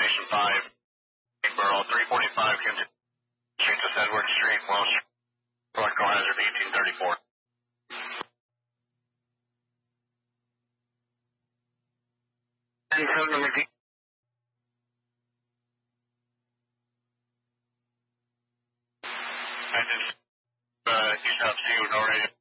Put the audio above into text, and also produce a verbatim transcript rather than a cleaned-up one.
Station five, Borough, three forty-five, Kensington Street, to Edward Street, Welsh, electrical hazard eighteen thirty-four. And so number D. I just, uh, you have to see you already.